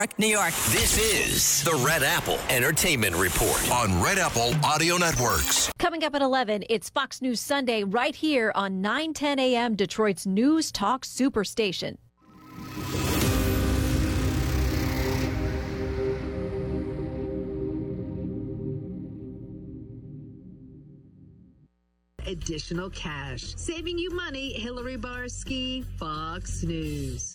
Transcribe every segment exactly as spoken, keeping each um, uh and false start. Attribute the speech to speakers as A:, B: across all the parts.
A: New York.
B: This is the Red Apple Entertainment Report on Red Apple Audio Networks.
C: Coming up at eleven, it's Fox News Sunday right here on nine ten a.m. Detroit's News Talk Superstation.
D: Additional cash. Saving you money. Hillary Barsky, Fox News.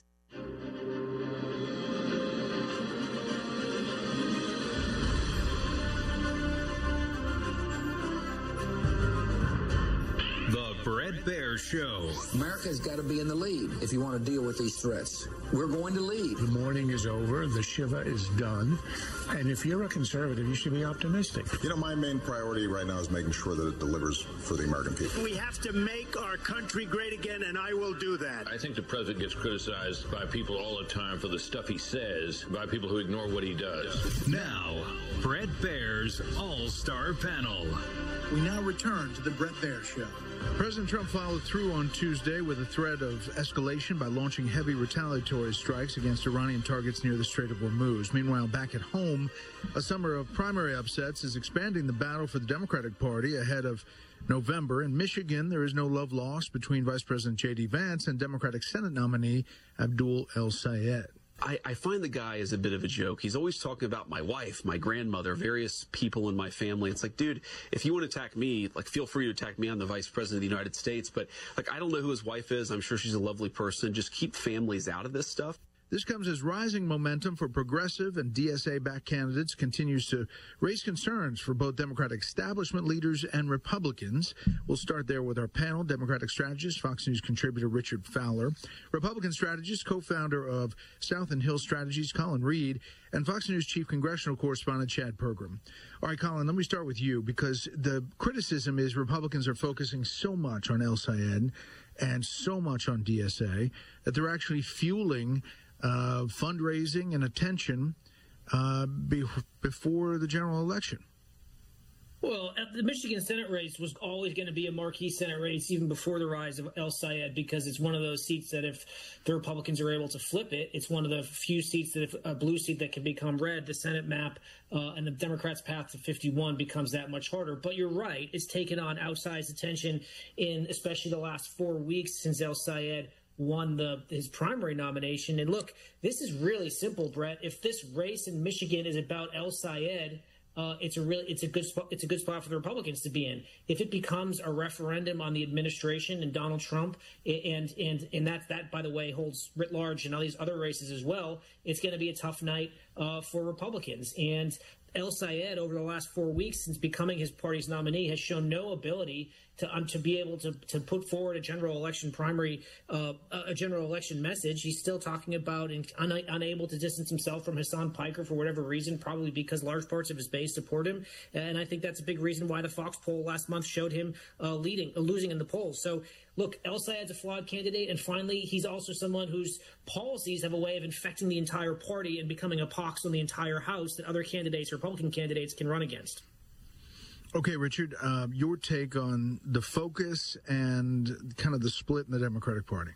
E: The Bret Baier Show.
F: America's got to be in the lead if you want to deal with these threats. We're going to lead.
G: The morning is over. The Shiva is done. And if you're a conservative, you should be optimistic.
H: You know, my main priority right now is making sure that it delivers for the American people.
I: We have to make our country great again, and I will do that.
J: I think the president gets criticized by people all the time for the stuff he says, by people who ignore what he does.
E: Now, Bret Baier's All-Star Panel.
K: We now return to the Bret Baier Show. President Trump followed through on Tuesday with a threat of escalation by launching heavy retaliatory strikes against Iranian targets near the Strait of Hormuz. Meanwhile, back at home, a summer of primary upsets is expanding the battle for the Democratic Party ahead of November. In Michigan, there is no love lost between Vice President J D. Vance and Democratic Senate nominee Abdul El-Sayed.
L: I, I find the guy is a bit of a joke. He's always talking about my wife, my grandmother, various people in my family. It's like, dude, if you want to attack me, like, feel free to attack me. I'm the vice president of the United States. But, like, I don't know who his wife is. I'm sure she's a lovely person. Just keep families out of this stuff.
K: This comes as rising momentum for progressive and D S A-backed candidates continues to raise concerns for both Democratic establishment leaders and Republicans. We'll start there with our panel, Democratic strategist, Fox News contributor Richard Fowler, Republican strategist, co-founder of South and Hill Strategies, Colin Reed, and Fox News chief congressional correspondent Chad Pergram. All right, Colin, let me start with you, because the criticism is Republicans are focusing so much on El-Sayed and so much on D S A that they're actually fueling Uh, fundraising and attention uh, be, before the general election.
M: Well, the Michigan Senate race was always going to be a marquee Senate race even before the rise of El-Sayed, because it's one of those seats that if the Republicans are able to flip it, it's one of the few seats that if a blue seat that can become red, the Senate map uh, and the Democrats' path to fifty-one becomes that much harder. But you're right, it's taken on outsized attention in especially the last four weeks since El-Sayed won the his primary nomination. And look, this is really simple, Brett. If this race in Michigan is about El-Sayed, uh, it's a really it's a good spot. It's a good spot for the Republicans to be in. If it becomes a referendum on the administration and Donald Trump, and and and that that by the way holds writ large in all these other races as well, it's going to be a tough night uh, for Republicans. And El-Sayed, over the last four weeks since becoming his party's nominee, has shown no ability to um, to be able to to put forward a general election primary, uh, a general election message. He's still talking about and un- unable to distance himself from Hassan Piker for whatever reason, probably because large parts of his base support him. And I think that's a big reason why the Fox poll last month showed him uh, leading, uh, losing in the polls. So, look, El-Sayed's a flawed candidate, and finally, he's also someone whose policies have a way of infecting the entire party and becoming a pox on the entire House that other candidates, Republican candidates, can run against.
K: Okay, Richard, uh, your take on the focus and kind of the split in the Democratic Party.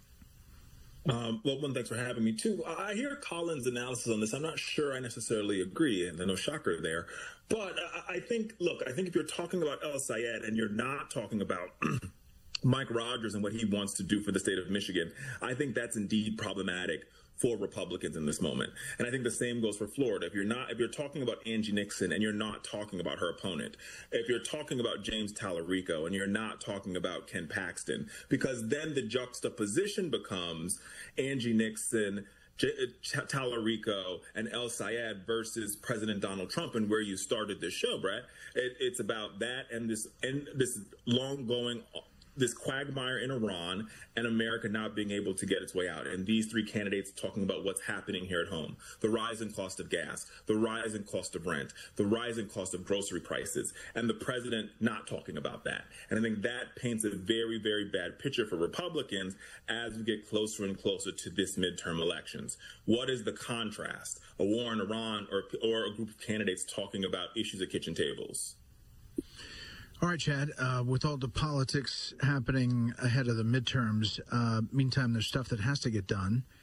N: Um, well, one, thanks for having me, too. I hear Colin's analysis on this. I'm not sure I necessarily agree, and no shocker there. But I think, look, I think if you're talking about El-Sayed and you're not talking about Mike Rogers and what he wants to do for the state of Michigan, I think that's indeed problematic for Republicans in this moment. And I think the same goes for Florida. If you're not, if you're talking about Angie Nixon and you're not talking about her opponent, if you're talking about James Tallarico and you're not talking about Ken Paxton, because then the juxtaposition becomes Angie Nixon, J- Tallarico, and El-Sayed versus President Donald Trump, and where you started this show, Brett. It, it's about that and this and this long-going this quagmire in Iran and America not being able to get its way out. And these three candidates talking about what's happening here at home. The rising cost of gas, the rising cost of rent, the rising cost of grocery prices, and the president not talking about that. And I think that paints a very, very bad picture for Republicans as we get closer and closer to this midterm elections. What is the contrast? A war in Iran or, or a group of candidates talking about issues at kitchen tables?
K: All right, Chad, uh, with all the politics happening ahead of the midterms, uh, meantime, there's stuff that has to get done.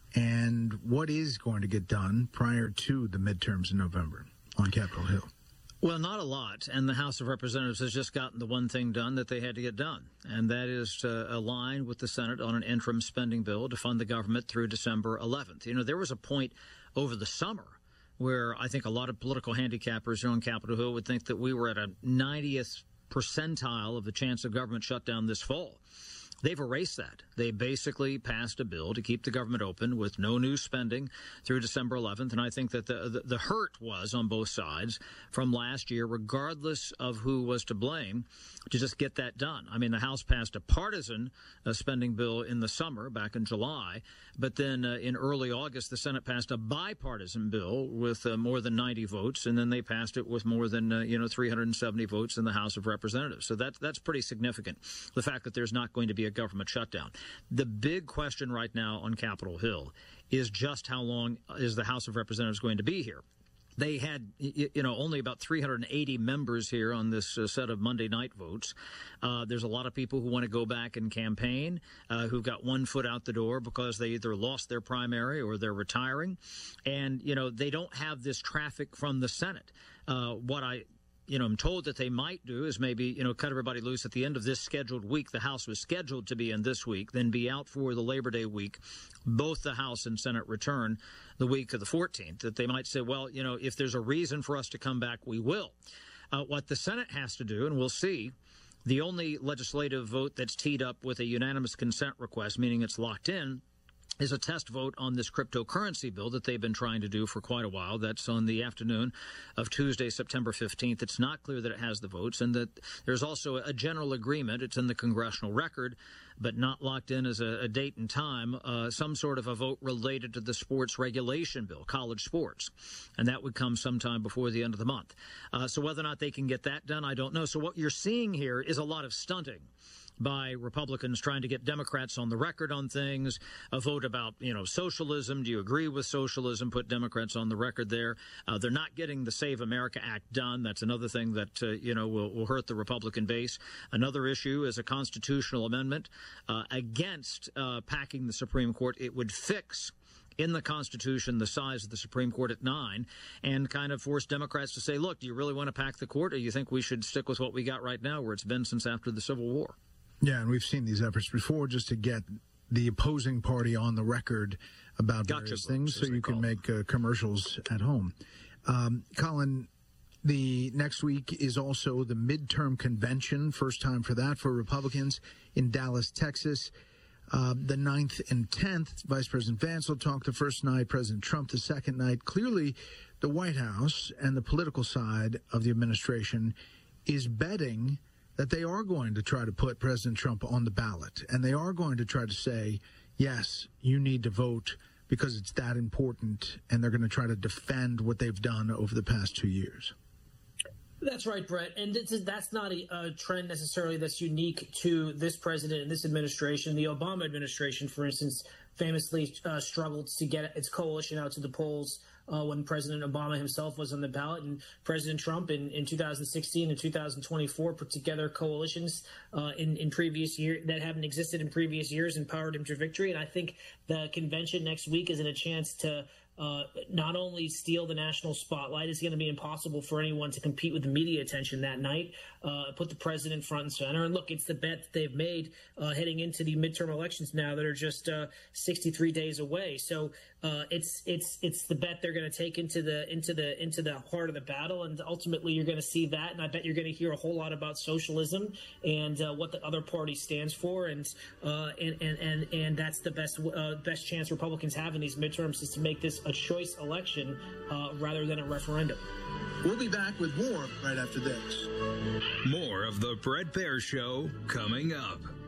K: and what is going to get done prior to the midterms in November on Capitol Hill?
A: Well, not a lot, and the House of Representatives has just gotten the one thing done that they had to get done, and that is to align with the Senate on an interim spending bill to fund the government through December eleventh. You know, there was a point over the summer where I think a lot of political handicappers here on Capitol Hill would think that we were at a ninetieth percentile of the chance of government shutdown this fall. They've erased that. They basically passed a bill to keep the government open with no new spending through December eleventh. And I think that the, the, the hurt was on both sides from last year, regardless of who was to blame, to just get that done. I mean, the House passed a partisan uh, spending bill in the summer back in July. But then uh, in early August, the Senate passed a bipartisan bill with uh, more than ninety votes. And then they passed it with more than, uh, you know, three hundred seventy votes in the House of Representatives. So that, that's pretty significant, the fact that there's not going to be a government shutdown. The big question right now on Capitol Hill is just how long is the House of Representatives going to be here? They had, you know, only about three hundred eighty members here on this uh, set of Monday night votes. Uh, there's a lot of people who want to go back and campaign, uh, who've got one foot out the door because they either lost their primary or they're retiring. And, you know, they don't have this traffic from the Senate. Uh, what I... You know, I'm told that they might do is maybe, you know, cut everybody loose at the end of this scheduled week. The House was scheduled to be in this week, then be out for the Labor Day week. Both the House and Senate return the week of the fourteenth. That they might say, well, you know, if there's a reason for us to come back, we will. Uh, what the Senate has to do, and we'll see, the only legislative vote that's teed up with a unanimous consent request, meaning it's locked in, is a test vote on this cryptocurrency bill that they've been trying to do for quite a while. That's on the afternoon of Tuesday, September fifteenth. It's not clear that it has the votes, and that there's also a general agreement. It's in the congressional record, but not locked in as a, a date and time, uh, some sort of a vote related to the sports regulation bill, college sports. And that would come sometime before the end of the month. Uh, so whether or not they can get that done, I don't know. So what you're seeing here is a lot of stunting by Republicans trying to get Democrats on the record on things, a vote about, you know, socialism. Do you agree with socialism? Put Democrats on the record there. Uh, they're not getting the Save America Act done. That's another thing that, uh, you know, will, will hurt the Republican base. Another issue is a constitutional amendment uh, against uh, packing the Supreme Court. It would fix in the Constitution the size of the Supreme Court at nine and kind of force Democrats to say, look, do you really want to pack the court, or do you think we should stick with what we got right now where it's been since after the Civil War?
K: Yeah, and we've seen these efforts before just to get the opposing party on the record about
A: gotcha
K: various
A: votes,
K: things so you can make uh, commercials at home. Um, Colin, the next week is also the midterm convention, first time for that for Republicans in Dallas, Texas. Uh, the ninth and tenth, Vice President Vance will talk the first night, President Trump the second night. Clearly, the White House and the political side of the administration is betting that they are going to try to put President Trump on the ballot, and they are going to try to say, yes, you need to vote because it's that important, and they're going to try to defend what they've done over the past two years.
M: That's right, Brett. And it's, that's not a, a trend necessarily that's unique to this president and this administration. The Obama administration, for instance, famously uh, struggled to get its coalition out to the polls uh, when President Obama himself was on the ballot. And President Trump in, in two thousand sixteen and two thousand twenty-four put together coalitions uh, in, in previous years that haven't existed in previous years and powered him to victory. And I think the convention next week is in a chance to Uh, not only steal the national spotlight, it's going to be impossible for anyone to compete with the media attention that night, uh, put the president front and center. And look, it's the bet that they've made uh, heading into the midterm elections now that are just uh, sixty-three days away. So uh, it's it's it's the bet they're going to take into the into the into the heart of the battle, and ultimately you're going to see that. And I bet you're going to hear a whole lot about socialism and uh, what the other party stands for, and uh, and, and and and that's the best uh, best chance Republicans have in these midterms is to make this a choice election uh, rather than a referendum.
K: We'll be back with more right after this.
E: More of the Bret Baier Show coming up.